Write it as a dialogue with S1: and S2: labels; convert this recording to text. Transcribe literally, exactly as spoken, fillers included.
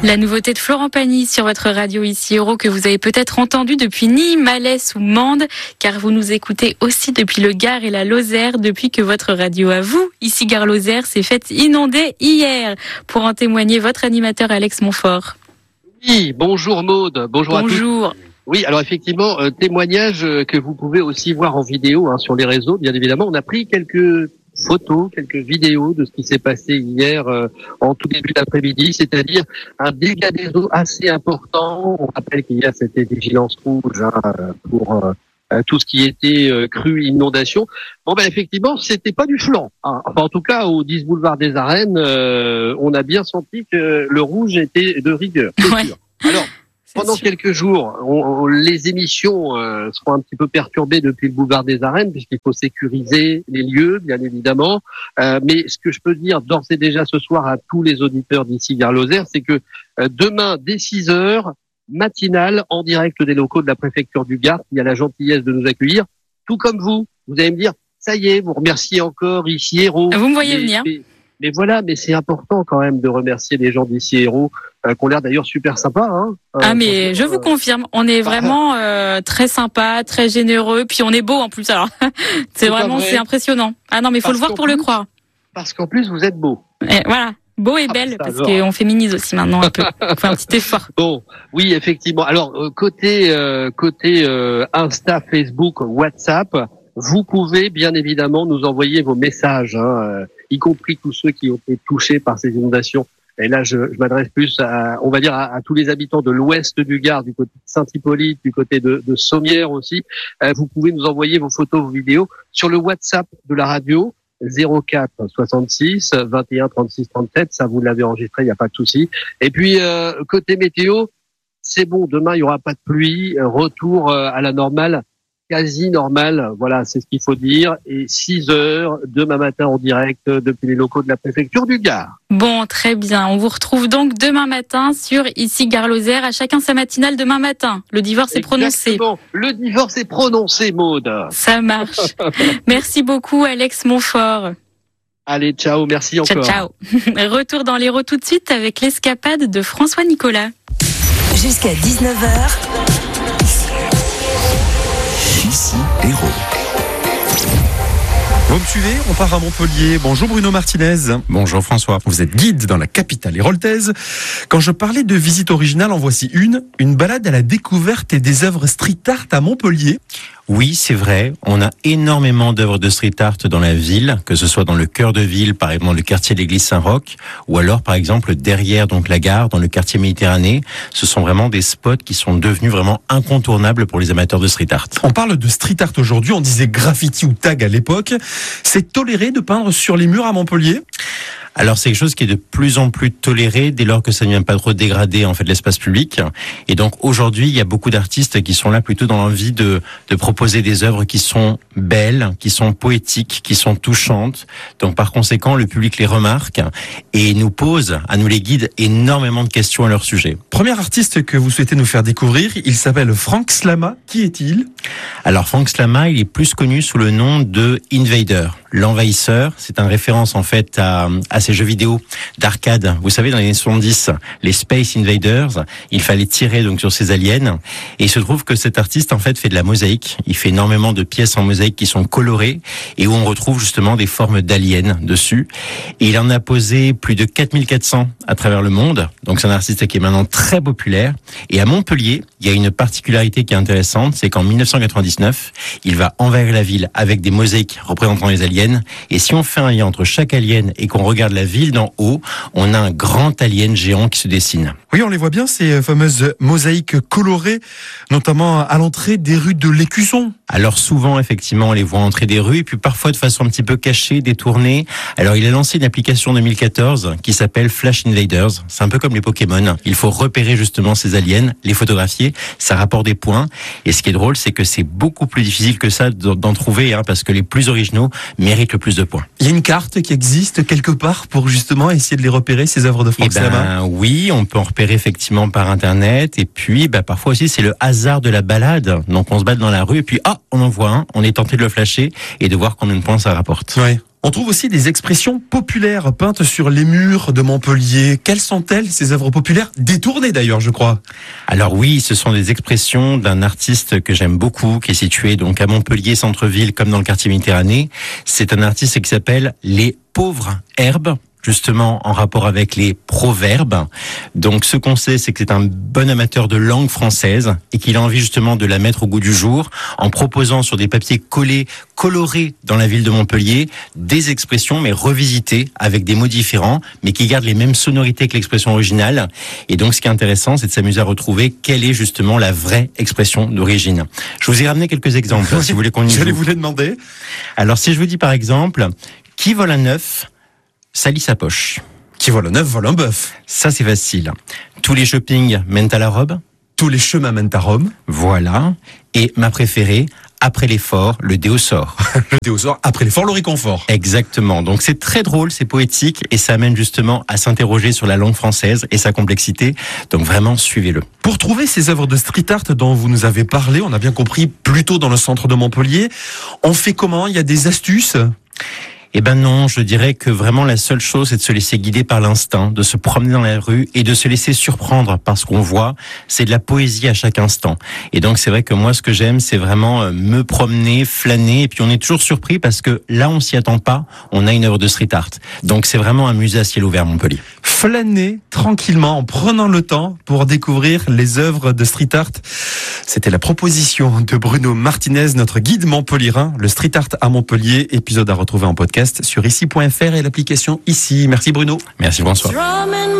S1: La nouveauté de Florent Pagny sur votre radio Ici Héros que vous avez peut-être entendu depuis Nîmes, Alès ou Mende, car vous nous écoutez aussi depuis le Gard et la Lozère, depuis que votre radio à vous, Ici Gare Lozère, s'est faite inonder hier. Pour en témoigner, votre animateur Alex Montfort.
S2: Oui, bonjour Maude, bonjour, à tous.
S1: Bonjour.
S2: Oui, alors effectivement, euh, témoignage euh, que vous pouvez aussi voir en vidéo hein, sur les réseaux, bien évidemment. On a pris quelques photos, quelques vidéos de ce qui s'est passé hier euh, en tout début d'après-midi, c'est-à-dire un dégât des eaux assez important. On rappelle qu'il y a cette vigilance rouge hein, pour euh, tout ce qui était euh, crue, inondation. Bon ben effectivement, c'était pas du flan. Hein. Enfin, en tout cas, au dix boulevard des Arènes, euh, on a bien senti que le rouge était de rigueur. C'est
S1: Ouais.
S2: sûr. Alors. Pendant quelques jours, on, on, les émissions euh, seront un petit peu perturbées depuis le boulevard des Arènes, puisqu'il faut sécuriser les lieux, bien évidemment. Euh, mais ce que je peux dire d'ores et déjà ce soir à tous les auditeurs d'Ici Gare Lozère, c'est que euh, demain, dès six heures, matinale, en direct des locaux de la préfecture du Gard, il y a la gentillesse de nous accueillir, tout comme vous. Vous allez me dire, ça y est, vous remerciez encore Ici Héros.
S1: Vous me voyez
S2: mais,
S1: venir.
S2: Mais, mais voilà, mais c'est important quand même de remercier les gens d'Ici Héros, euh, qui ont l'air d'ailleurs super sympas. Hein. Euh,
S1: Ah mais je vous confirme, on est vraiment euh, très sympa, très généreux, puis on est beau en plus. Alors c'est vraiment c'est impressionnant. Ah non mais il faut
S2: Parce
S1: le voir pour
S2: plus,
S1: le croire.
S2: Parce qu'en plus vous êtes beau.
S1: Et voilà, beau et belle
S2: ah,
S1: parce qu'on féminise aussi maintenant un peu. On fait un petit effort.
S2: Bon, oui effectivement. Alors euh, côté euh, côté euh, Insta, Facebook, WhatsApp, vous pouvez bien évidemment nous envoyer vos messages, hein, euh, y compris tous ceux qui ont été touchés par ces inondations. Et là, je, je m'adresse plus à, on va dire, à, à tous les habitants de l'ouest du Gard, du côté de Saint-Hippolyte, du côté de, de Sommières aussi. Euh, vous pouvez nous envoyer vos photos, vos vidéos sur le WhatsApp de la radio zéro quatre soixante-six vingt et un trente-six trente-sept. Ça, vous l'avez enregistré, il n'y a pas de souci. Et puis euh, côté météo, c'est bon. Demain, il y aura pas de pluie. Retour euh, à la normale. Quasi normal, voilà, c'est ce qu'il faut dire. Et six heures demain matin en direct depuis les locaux de la préfecture du Gard.
S1: Bon, très bien. On vous retrouve donc demain matin sur Ici Gare Lozère. À chacun sa matinale demain matin. Le divorce est prononcé.
S2: Exactement. Le divorce est prononcé, Maude.
S1: Ça marche. Merci beaucoup, Alex Montfort.
S2: Allez, ciao, merci encore.
S1: Ciao, ciao. Retour dans l'Héros tout de suite avec l'escapade de François Nicolas.
S3: Jusqu'à dix-neuf heures.
S4: Ici Héros.
S5: Vous me suivez ? On part à Montpellier. Bonjour Bruno Martinez.
S6: Bonjour François.
S5: Vous êtes guide dans la capitale héroltaise. Quand je parlais de visite originale, en voici une. Une balade à la découverte des œuvres street art à Montpellier.
S6: Oui, c'est vrai. On a énormément d'œuvres de street art dans la ville, que ce soit dans le cœur de ville, par exemple le quartier de l'église Saint-Roch, ou alors par exemple derrière donc la gare, dans le quartier Méditerranée. Ce sont vraiment des spots qui sont devenus vraiment incontournables pour les amateurs de street art.
S5: On parle de street art aujourd'hui, on disait graffiti ou tag à l'époque. C'est toléré de peindre sur les murs à Montpellier ?
S6: Alors c'est quelque chose qui est de plus en plus toléré dès lors que ça ne vient pas trop dégrader en fait l'espace public. Et donc aujourd'hui il y a beaucoup d'artistes qui sont là plutôt dans l'envie de de proposer des œuvres qui sont belles, qui sont poétiques, qui sont touchantes. Donc par conséquent le public les remarque et nous pose, à nous les guides, énormément de questions à leur sujet.
S5: Premier artiste que vous souhaitez nous faire découvrir, il s'appelle Frank Slama. Qui est-il ?
S6: Alors Frank Slama, il est plus connu sous le nom de Invader, l'envahisseur. C'est un référence en fait à, à ces jeux vidéo d'arcade. Vous savez, dans les années soixante-dix, les Space Invaders, il fallait tirer donc sur ces aliens. Et il se trouve que cet artiste en fait fait de la mosaïque. Il fait énormément de pièces en mosaïque qui sont colorées et où on retrouve justement des formes d'aliens dessus. Et il en a posé plus de quatre mille quatre cents à travers le monde. Donc c'est un artiste qui est maintenant très populaire. Et à Montpellier, il y a une particularité qui est intéressante, c'est qu'en mille neuf cent quatre-vingt-dix-neuf, il va envahir la ville avec des mosaïques représentant les aliens. Et si on fait un lien entre chaque alien et qu'on regarde la ville d'en haut, on a un grand alien géant qui se dessine.
S5: Oui, on les voit bien, ces fameuses mosaïques colorées, notamment à l'entrée des rues de l'Écusson.
S6: Alors souvent, effectivement, on les voit entrer des rues, et puis parfois de façon un petit peu cachée, détournée. Alors il a lancé une application en deux mille quatorze qui s'appelle Flash Invaders. C'est un peu comme les Pokémon. Il faut repérer justement ces aliens, les photographier, ça rapporte des points. Et ce qui est drôle, c'est que c'est beaucoup plus difficile que ça d'en trouver, hein, parce que les plus originaux méritent le plus de points.
S5: Il y a une carte qui existe quelque part pour justement essayer de les repérer, ces œuvres de Frank
S6: eh ben,
S5: Slama.
S6: Oui, on peut en repérer effectivement par Internet. Et puis, bah, parfois aussi, c'est le hasard de la balade. Donc, on se balade dans la rue et puis, ah, on en voit un, on est tenté de le flasher et de voir combien de points ça rapporte.
S5: Ouais. On trouve aussi des expressions populaires peintes sur les murs de Montpellier. Quelles sont-elles, ces œuvres populaires, détournées d'ailleurs, je crois?
S6: Alors oui, ce sont des expressions d'un artiste que j'aime beaucoup, qui est situé donc à Montpellier, centre-ville, comme dans le quartier Méditerranée. C'est un artiste qui s'appelle Les Pauvres Herbes, justement en rapport avec les proverbes. Donc ce qu'on sait, c'est que c'est un bon amateur de langue française et qu'il a envie justement de la mettre au goût du jour en proposant sur des papiers collés, colorés dans la ville de Montpellier, des expressions mais revisitées avec des mots différents mais qui gardent les mêmes sonorités que l'expression originale. Et donc ce qui est intéressant, c'est de s'amuser à retrouver quelle est justement la vraie expression d'origine. Je vous ai ramené quelques exemples, si vous voulez qu'on y joue.
S5: J'allais vous les demander.
S6: Alors si je vous dis par exemple, qui vole un œuf salit sa poche.
S5: Qui vole un œuf, vole un bœuf.
S6: Ça, c'est facile. Tous les shoppings mènent à la robe.
S5: Tous les chemins mènent à Rome.
S6: Voilà. Et ma préférée, après l'effort, le dé au sort.
S5: Le dé au sort, après l'effort, le réconfort.
S6: Exactement. Donc c'est très drôle, c'est poétique et ça amène justement à s'interroger sur la langue française et sa complexité. Donc vraiment, suivez-le.
S5: Pour trouver ces œuvres de street art dont vous nous avez parlé, on a bien compris, plutôt dans le centre de Montpellier, on fait comment? Il y a des astuces?
S6: Eh ben non, je dirais que vraiment la seule chose, c'est de se laisser guider par l'instinct, de se promener dans la rue et de se laisser surprendre par ce qu'on voit. C'est de la poésie à chaque instant. Et donc c'est vrai que moi, ce que j'aime, c'est vraiment me promener, flâner. Et puis on est toujours surpris parce que là, on s'y attend pas. On a une œuvre de street art. Donc c'est vraiment un musée à ciel ouvert, Montpellier.
S5: Flâner tranquillement en prenant le temps pour découvrir les œuvres de street art. C'était la proposition de Bruno Martinez, notre guide montpelliérain, le street art à Montpellier, épisode à retrouver en podcast sur ici point f r et l'application Ici. Merci Bruno.
S6: Merci, bonsoir.